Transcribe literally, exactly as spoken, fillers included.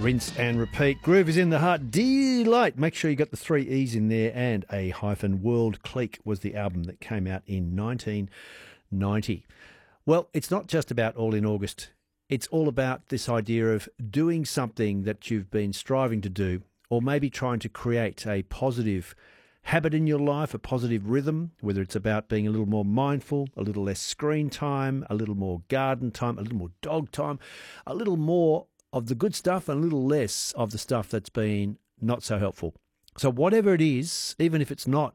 Rinse and repeat. Groove is in the heart. Delight. Make sure you got the three E's in there, and a hyphen. World Clique was the album that came out in nineteen ninety. Well, it's not just about All in August. It's all about this idea of doing something that you've been striving to do, or maybe trying to create a positive habit in your life, a positive rhythm, whether it's about being a little more mindful, a little less screen time, a little more garden time, a little more dog time, a little more of the good stuff and a little less of the stuff that's been not so helpful. So whatever it is, even if it's not